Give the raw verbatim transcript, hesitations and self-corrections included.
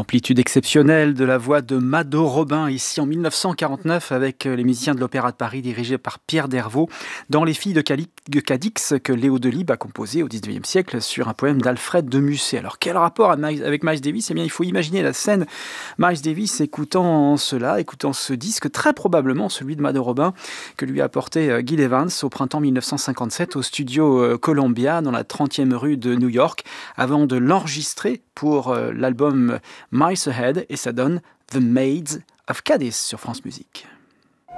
L'amplitude exceptionnelle de la voix de Mado Robin, ici en dix-neuf cent quarante-neuf, avec les musiciens de l'Opéra de Paris dirigés par Pierre Dervaux, dans Les filles de, Cali- de Cadix, que Léo Delibes a composé au dix-neuvième siècle sur un poème d'Alfred de Musset. Alors quel rapport avec Miles Davis ? Eh bien, il faut imaginer la scène, Miles Davis écoutant cela, écoutant ce disque, très probablement celui de Mado Robin, que lui a apporté Gil Evans au printemps dix-neuf cent cinquante-sept au studio Columbia, dans la trentième rue de New York, avant de l'enregistrer pour l'album Miles Ahead, et ça donne The Maids of Cadiz sur France Musique.